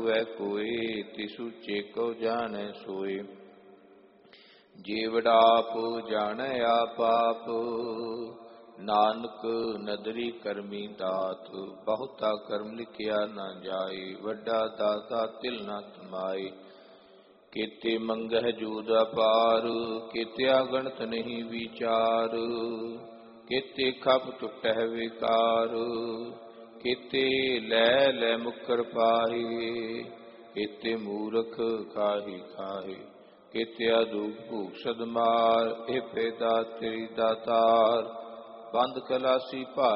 ਹੋਵੈ ਕੋਇ, ਤਿਸੁ ਚੇਕੋ ਜਾਣੈ ਸੋਇ। ਜੀਵੜ ਆਪ ਜਾਣੈ ਆਪ ਆਪ, ਨਾਨਕ ਨਦਰੀ ਕਰਮੀ ਦਾਤ। ਬਹੁਤਾ ਕਰਮ ਲਿਖਿਆ ਨਾ ਜਾਏ, ਵੱਡਾ ਦਾਤਾ ਤਿਲ ਨਾ ਤਮਾਏ। ਕੀਤੇ ਮੰਗਹਿ ਜੂਦ ਅਪਾਰ, ਕੀਤਿਆ ਗਣਤ ਨਹੀਂ ਵਿਚਾਰ। ਕੀਤੇ ਖਪ ਟੁਟਹਿ ਵਿਕਾਰ, ਕੀਤੇ ਲੈ ਲੈ ਮੁਕਰ ਪਾਹੀ। ਕੀਤੇ ਮੂਰਖ ਖਾਹੀ ਖਾਹੀ, ਕੀਤਿਆ ਦੁਖ ਭੂਖ ਸਦ ਮਾਰ। ਇਹ ਪੈਦਾ ਤੇਰੀ ਦਾਤਾਰ, ਬੰਦ ਕਲਾਸੀ ਭਾ